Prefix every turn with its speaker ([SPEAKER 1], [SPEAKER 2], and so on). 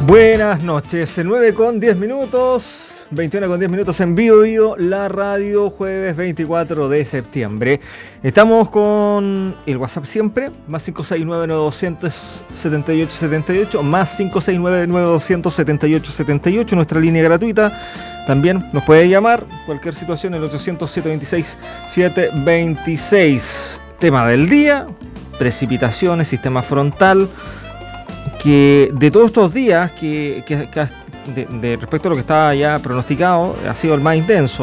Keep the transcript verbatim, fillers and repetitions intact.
[SPEAKER 1] Buenas noches, nueve con diez minutos, veintiuno con diez minutos en vivo, vivo, la radio, jueves veinticuatro de septiembre. Estamos con el WhatsApp siempre, más cinco seis nueve nueve dos cero siete ocho siete ocho, más cinco seis nueve nueve dos cero siete ocho siete ocho, nuestra línea gratuita. También nos puede llamar, cualquier situación, el ochocientos siete veintiséis setecientos veintiséis. Tema del día, precipitaciones, sistema frontal, que de todos estos días, que, que, que de, de respecto a lo que estaba ya pronosticado, ha sido el más intenso.